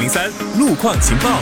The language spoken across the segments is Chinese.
1003路况情报。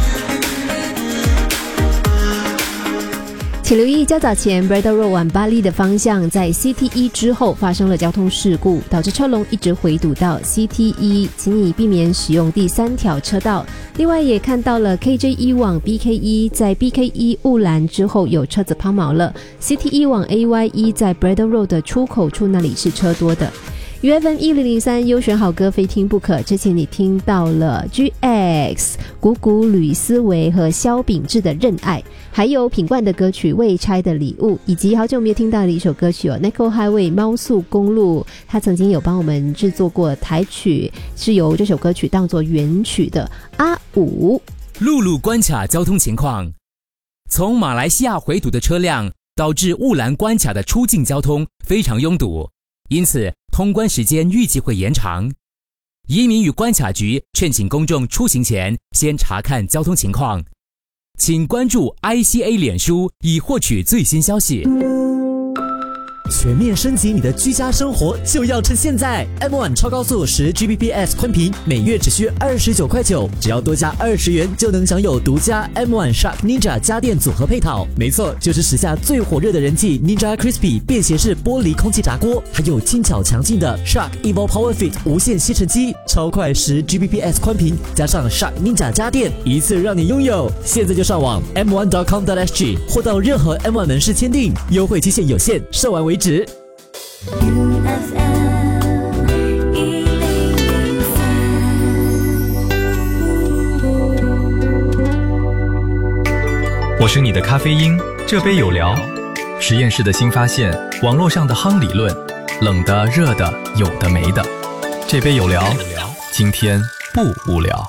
请留意较早前 Braddell Road 往巴黎的方向，在 CT1 之后发生了交通事故，导致车龙一直回堵到 CT1， 请你避免使用第3条车道。另外也看到了 KJ1 往 BK1， 在 BK1 雾栏之后有车子抛锚了， CT1 往 AY1 在 Braddell Road 的出口处那里是车多的。UFM 1003优选好歌非听不可，之前你听到了 GX、谷谷、吕思维和萧秉治的认爱，还有品冠的歌曲未拆的礼物，以及好久没有听到的一首歌曲Nickel Highway 猫速公路，他曾经有帮我们制作过台曲，是由这首歌曲当作原曲的阿五。 陆路关卡交通情况，从马来西亚回堵的车辆导致雾兰关卡的出境交通非常拥堵，因此通关时间预计会延长。移民与关卡局劝请公众出行前先查看交通情况，请关注 ICA 脸书以获取最新消息。 全面升级你的居家生活就要趁现在 M1 超高速10Gbps 宽频每月只需29.9块，只要多加20元就能享有独家 M1 Shark Ninja 家电组合配套。没错，就是时下最火热的人气 Ninja Crispy 便携式玻璃空气炸锅，还有轻巧强劲的 Shark Evo Power Fit 无线吸尘机，超快10Gbps 宽频加上 Shark Ninja 家电，一次让你拥有。现在就上网 m1.com.sg 或到任何 M1 门市签订，优惠期限有限，售完为止。 我是你的咖啡因，这杯有聊。实验室的新发现，网络上的夯理论，冷的、热的，有的没的。这杯有聊，今天不无聊。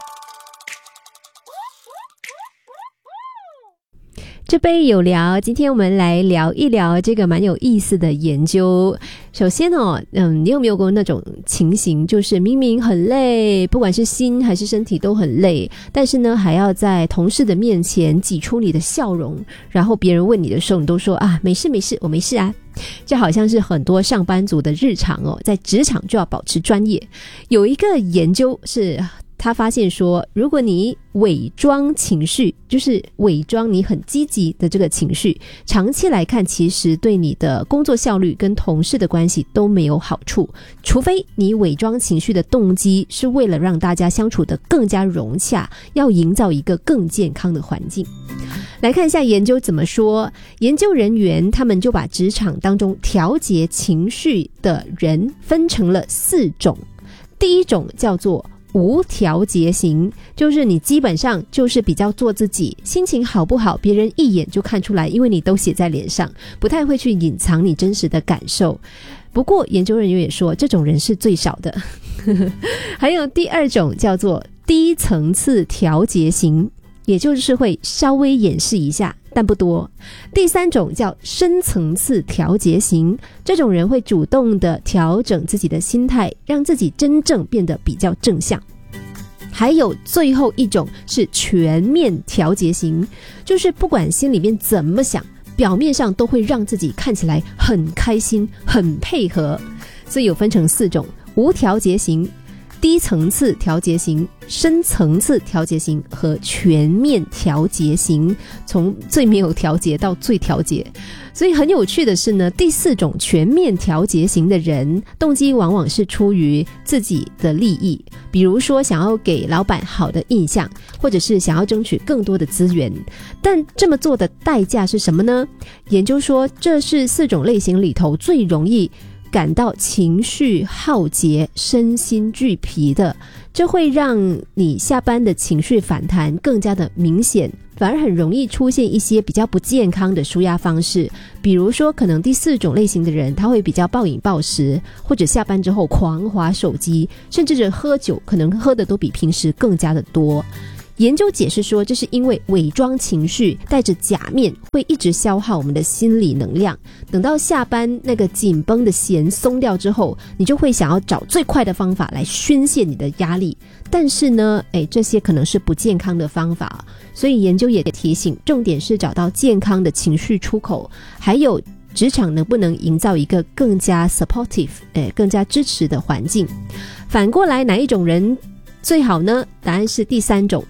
这杯有聊，今天我们来聊一聊这个蛮有意思的研究。首先你有没有过那种情形，就是明明很累，不管是心还是身体都很累，但是呢还要在同事的面前挤出你的笑容，然后别人问你的时候你都说啊，没事没事，我没事啊。这好像是很多上班族的日常在职场就要保持专业。有一个研究是他发现说，如果你伪装情绪，就是伪装你很积极的这个情绪，长期来看其实对你的工作效率跟同事的关系都没有好处，除非你伪装情绪的动机是为了让大家相处得更加融洽，要营造一个更健康的环境。来看一下研究怎么说。研究人员他们就把职场当中调节情绪的人分成了4种。第一种叫做无调节型，就是你基本上就是比较做自己，心情好不好别人一眼就看出来，因为你都写在脸上，不太会去隐藏你真实的感受。不过研究人员也说这种人是最少的还有第2种叫做低层次调节型，也就是会稍微掩饰一下但不多。第3种叫深层次调节型，这种人会主动的调整自己的心态，让自己真正变得比较正向。还有最后一种是全面调节型，就是不管心里面怎么想，表面上都会让自己看起来很开心很配合。所以有分成4种：无调节型、低层次调节型、深层次调节型和全面调节型，从最没有调节到最调节。所以很有趣的是呢，第4种全面调节型的人，动机往往是出于自己的利益，比如说想要给老板好的印象，或者是想要争取更多的资源。但这么做的代价是什么呢？研究说这是4种类型里头最容易感到情绪耗竭、身心俱疲的，这会让你下班的情绪反弹更加的明显，反而很容易出现一些比较不健康的抒压方式。比如说可能第4种类型的人，他会比较暴饮暴食，或者下班之后狂滑手机，甚至是喝酒，可能喝的都比平时更加的多。研究解释说，这是因为伪装情绪带着假面会一直消耗我们的心理能量，等到下班那个紧绷的弦松掉之后，你就会想要找最快的方法来宣泄你的压力。但是呢这些可能是不健康的方法，所以研究也提醒，重点是找到健康的情绪出口，还有职场能不能营造一个更加 supportive 更加支持的环境。反过来，哪一种人最好呢，答案是第三种，